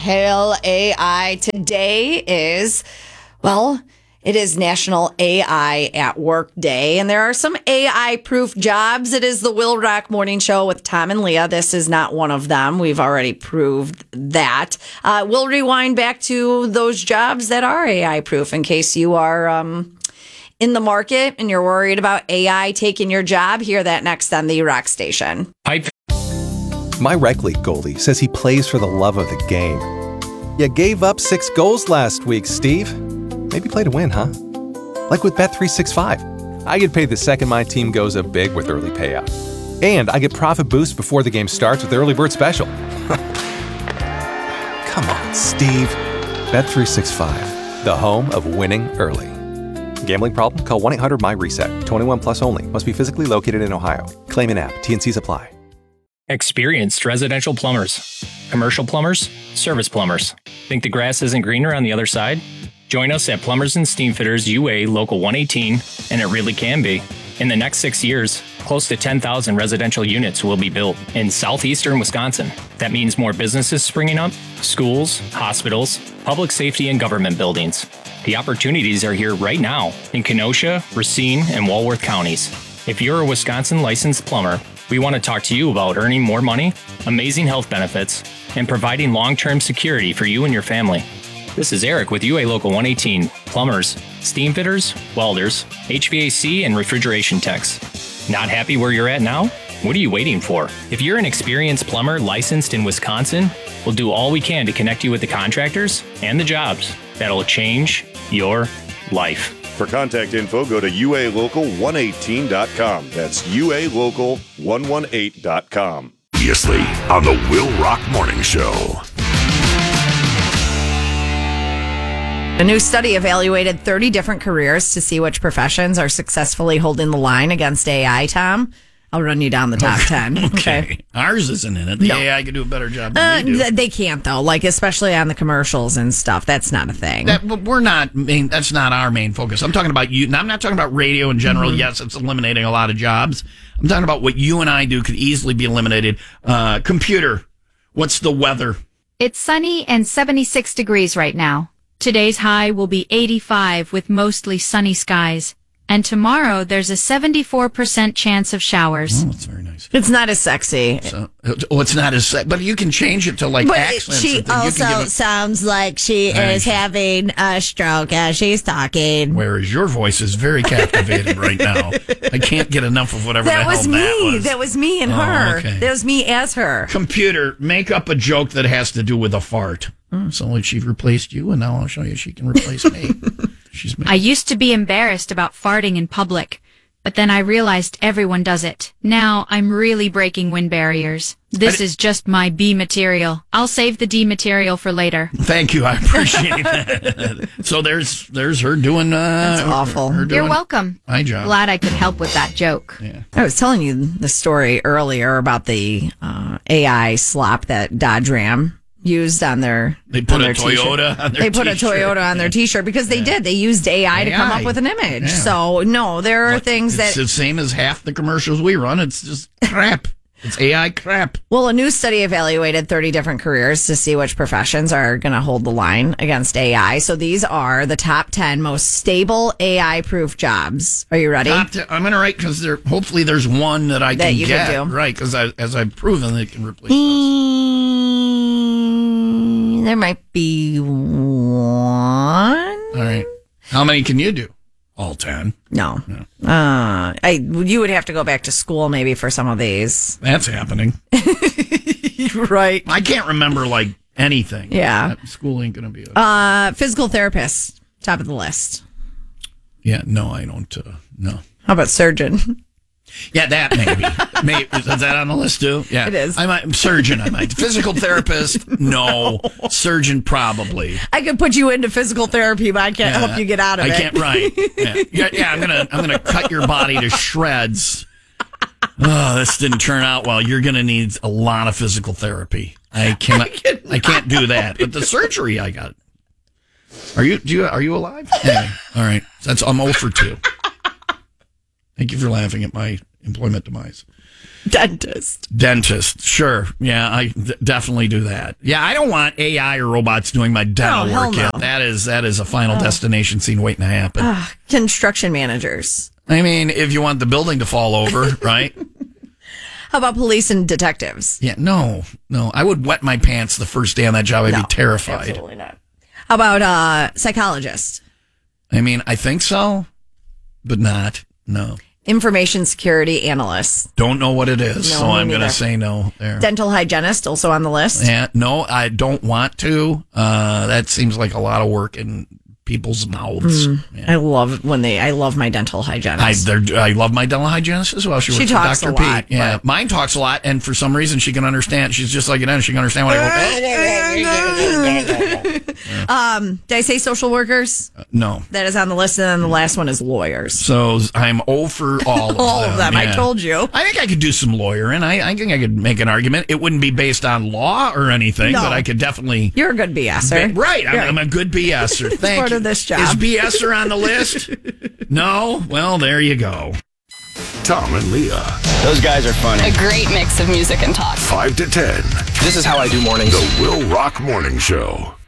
Hail AI. Today is, it is National AI at Work Day, and there are some AI-proof jobs. It is the Will Rock Morning Show with Tom and Leah. This is not one of them. We've already proved that. We'll rewind back to those jobs that are AI-proof in case you are in the market and you're worried about AI taking your job. Hear that next on the Rock Station. My rec league goalie says he plays for the love of the game. You gave up 6 goals last week, Steve. Maybe play to win, huh? Like with Bet365. I get paid the second my team goes up big with early payout. And I get profit boost before the game starts with the early bird special. Come on, Steve. Bet365, the home of winning early. Gambling problem? Call 1-800-MY-RESET. 21 plus only. Must be physically located in Ohio. Claim an app. T&Cs apply. Experienced residential plumbers, commercial plumbers, service plumbers. Think the grass isn't greener on the other side? Join us at Plumbers and Steamfitters UA Local 118, and it really can be. In the next 6 years, close to 10,000 residential units will be built in southeastern Wisconsin. That means more businesses springing up, schools, hospitals, public safety, and government buildings. The opportunities are here right now in Kenosha, Racine, and Walworth counties. If you're a Wisconsin licensed plumber, we want to talk to you about earning more money, amazing health benefits, and providing long-term security for you and your family. This is Eric with UA Local 118, plumbers, steam fitters, welders, HVAC, and refrigeration techs. Not happy where you're at now? What are you waiting for? If you're an experienced plumber licensed in Wisconsin, we'll do all we can to connect you with the contractors and the jobs that'll change your life. For contact info, go to ualocal118.com. That's ualocal118.com. Previously on the Will Rock Morning Show. A new study evaluated 30 different careers to see which professions are successfully holding the line against AI, Tom. I'll run you down the top 10. Okay. Ours isn't in it. The AI could do a better job than we do. They can't, though. Like, especially on the commercials and stuff. That's not a thing. That's not our main focus. I'm talking about you. Now, I'm not talking about radio in general. Mm-hmm. Yes, it's eliminating a lot of jobs. I'm talking about what you and I do could easily be eliminated. Computer. What's the weather? It's sunny and 76 degrees right now. Today's high will be 85 with mostly sunny skies. And tomorrow, there's a 74% chance of showers. Oh, that's very nice. It's not as sexy. It's not as sexy. But you can change it to, like, accents. She also sounds like she is having a stroke as she's talking. Whereas your voice is very captivating right now. I can't get enough of whatever that was. That was me and her. Okay. That was me as her. Computer, make up a joke that has to do with a fart. So she replaced you, and now I'll show you she can replace me. I used to be embarrassed about farting in public, but then I realized everyone does it. Now I'm really breaking wind barriers. This is just my B material. I'll save the D material for later. Thank you. I appreciate that. So there's her doing... That's awful. You're welcome. My job. Glad I could help with that joke. Yeah. I was telling you the story earlier about the AI slop that Dodge Ram used on their They put on their a Toyota on their They put a t-shirt. Toyota on their T-shirt because they did. They used AI to come up with an image. Yeah. So, no, there are things It's the same as half the commercials we run. It's just crap. It's AI crap. Well, a new study evaluated 30 different careers to see which professions are going to hold the line against AI. So these are the top 10 most stable AI-proof jobs. Are you ready? I'm going to write because hopefully there's one that I can you get. can do. Right, because as I've proven, it can replace There might be one. All right. How many can you do? All 10. No. You would have to go back to school maybe for some of these. That's happening. Right. I can't remember like anything. Yeah. School ain't going to be physical therapist, top of the list. Yeah, no, I don't. No. How about surgeon? Yeah, that maybe. Is that on the list too? Yeah, it is. Surgeon, I might. Physical therapist, no. Surgeon, probably. I could put you into physical therapy, but I can't help you get out of it. I can't. Right? Yeah. I'm gonna cut your body to shreds. Oh, this didn't turn out well. You're gonna need a lot of physical therapy. I can't do that. But the surgery, I got. Are you alive? Anyway, all right. I'm 0 for 2. Thank you for laughing at my employment demise. Dentist. Sure. Yeah, I definitely do that. Yeah, I don't want AI or robots doing my dental hell work yet. no. That is a final destination scene waiting to happen. Construction managers. I mean, if you want the building to fall over, right? How about police and detectives? Yeah, no. I would wet my pants the first day on that job. I'd be terrified. Absolutely not. How about psychologists? I mean, I think so, but not. No. Information security analysts. Don't know what it is, No, so me I'm going to neither. say no there. Dental hygienist also on the list. Yeah, no, I don't want to. That seems like a lot of work in people's mouths. Yeah. I love my dental hygienist. I love my dental hygienist as well. She works talks for a Dr. lot, Pete. Yeah, but- mine talks a lot, and for some reason she can understand. She's just like an dentist. She can understand what I go. Did I say social workers? No. That is on the list, and then the last one is lawyers. So I'm over all of them. All of them. I Yeah. told you. I think I could do some lawyering. I think I could make an argument. It wouldn't be based on law or anything, No. but I could definitely. You're a good BSer. Right. I'm a good BSer. Thank part you. of this job. Is BSer on the list? No? Well, there you go. Tom and Leah, Those guys are funny. A great mix of music and talk. 5 to 10. This is how I do mornings. The Will Rock Morning Show.